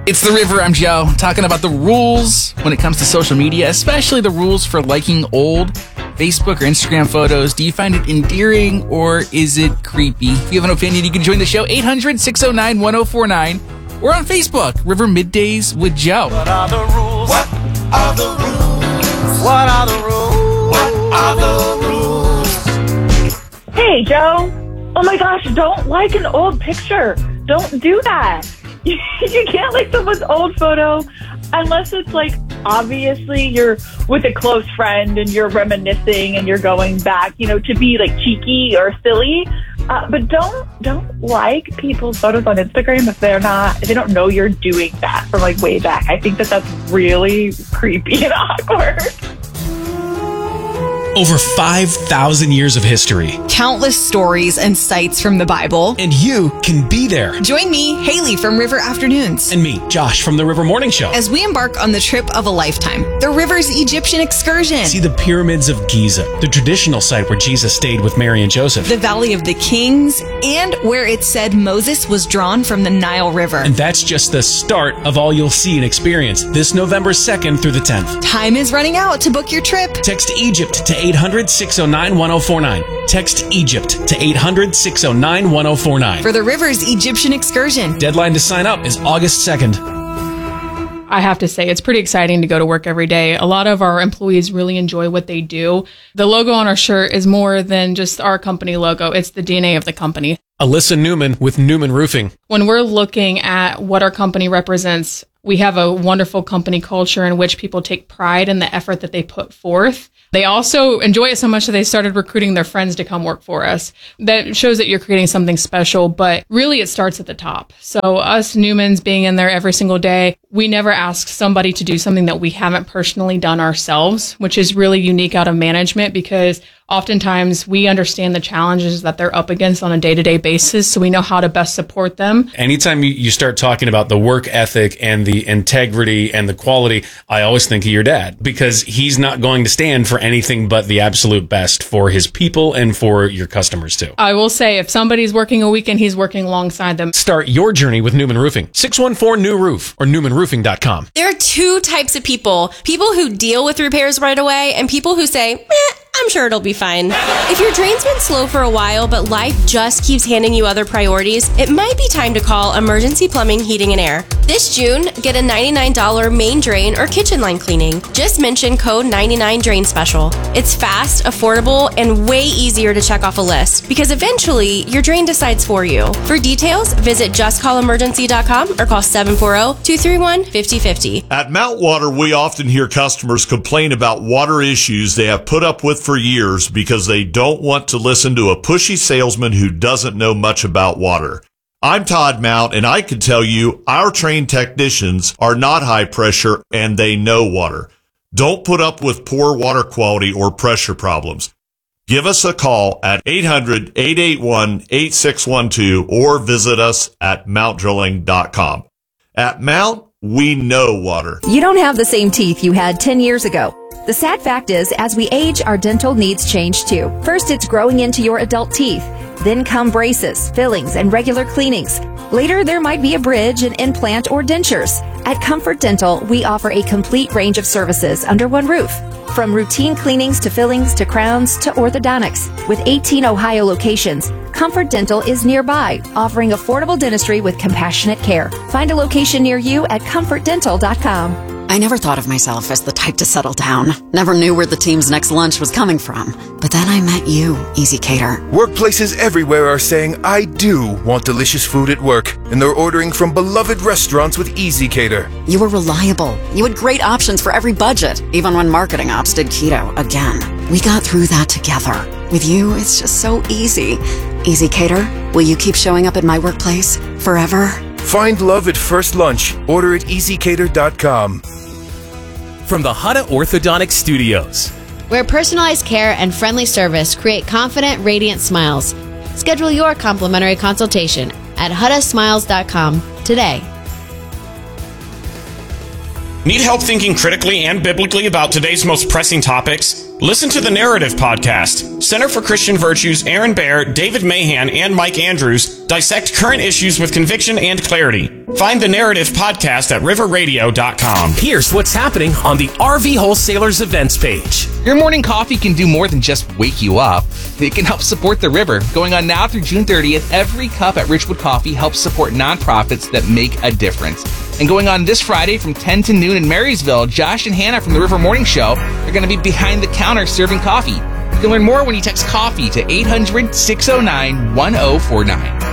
It's The River. I'm Joe, talking about the rules when it comes to social media, especially the rules for liking old Facebook or Instagram photos. Do you find it endearing or is it creepy? If you have an opinion, you can join the show, 800-609-1049, or on Facebook, River Middays with Joe. What are the rules? What are the rules? What are the rules? What are the rules? Hey, Joe. Oh my gosh, don't like an old picture. Don't do that. You can't like someone's old photo unless it's like, obviously you're with a close friend and you're reminiscing and you're going back, to be like cheeky or silly. But don't like people's photos on Instagram if they don't know you're doing that from like way back. I think that's really creepy and awkward. Over 5,000 years of history. Countless stories and sites from the Bible. And you can be there. Join me, Haley from River Afternoons. And me, Josh from the River Morning Show. As we embark on the trip of a lifetime, the River's Egyptian excursion. See the pyramids of Giza, the traditional site where Jesus stayed with Mary and Joseph. The Valley of the Kings, and where it said Moses was drawn from the Nile River. And that's just the start of all you'll see and experience this November 2nd through the 10th. Time is running out to book your trip. Text Egypt to 800-609-1049. Text Egypt to 800-609-1049. For the River's Egyptian excursion. Deadline to sign up is August 2nd. I have to say, it's pretty exciting to go to work every day. A lot of our employees really enjoy what they do. The logo on our shirt is more than just our company logo. It's the DNA of the company. Alyssa Newman with Newman Roofing. When we're looking at what our company represents, we have a wonderful company culture in which people take pride in the effort that they put forth. They also enjoy it so much that they started recruiting their friends to come work for us. That shows that you're creating something special, but really it starts at the top. So us Newmans being in there every single day, we never ask somebody to do something that we haven't personally done ourselves, which is really unique out of management because oftentimes we understand the challenges that they're up against on a day-to-day basis, so we know how to best support them. Anytime you start talking about the work ethic and the integrity and the quality, I always think of your dad because he's not going to stand for anything but the absolute best for his people and for your customers too. I will say if somebody's working a weekend, he's working alongside them. Start your journey with Newman Roofing. 614-NEW-ROOF or NewmanRoofing.com. There are two types of people who deal with repairs right away and people who say, I'm sure it'll be fine. If your drain's been slow for a while, but life just keeps handing you other priorities, it might be time to call Emergency Plumbing, Heating, and Air. This June, get a $99 main drain or kitchen line cleaning. Just mention code 99 Drain Special. It's fast, affordable, and way easier to check off a list because eventually your drain decides for you. For details, visit justcallemergency.com or call 740-231-5050. At Mount Water, we often hear customers complain about water issues they have put up with for years because they don't want to listen to a pushy salesman who doesn't know much about water. I'm Todd Mount, and I can tell you our trained technicians are not high pressure and they know water. Don't put up with poor water quality or pressure problems. Give us a call at 800-881-8612 or visit us at mountdrilling.com. At Mount, we know water. You don't have the same teeth you had 10 years ago. The sad fact is, as we age, our dental needs change too. First, it's growing into your adult teeth. Then come braces, fillings, and regular cleanings. Later, there might be a bridge, an implant, or dentures. At Comfort Dental, we offer a complete range of services under one roof. From routine cleanings to fillings to crowns to orthodontics. With 18 Ohio locations, Comfort Dental is nearby, offering affordable dentistry with compassionate care. Find a location near you at comfortdental.com. I never thought of myself as the type to settle down. Never knew where the team's next lunch was coming from. But then I met you, Easy Cater. Workplaces everywhere are saying, I do want delicious food at work. And they're ordering from beloved restaurants with Easy Cater. You were reliable. You had great options for every budget, even when marketing ops did keto again. We got through that together. With you, it's just so easy. Easy Cater, will you keep showing up at my workplace forever? Find love at first lunch. Order at easycater.com. From the Hutta Orthodontic Studios, where personalized care and friendly service create confident, radiant smiles. Schedule your complimentary consultation at HuttaSmiles.com today. Need help thinking critically and biblically about today's most pressing topics? Listen to the Narrative Podcast. Center for Christian Virtues, Aaron Baer, David Mahan, and Mike Andrews dissect current issues with conviction and clarity. Find the Narrative Podcast at riverradio.com. Here's what's happening on the RV Wholesalers events page. Your morning coffee can do more than just wake you up. It can help support the river. Going on now through June 30th, every cup at Richwood Coffee helps support nonprofits that make a difference. And going on this Friday from 10 to noon in Marysville, Josh and Hannah from the River Morning Show are going to be behind the counter serving coffee. You can learn more when you text coffee to 800-609-1049.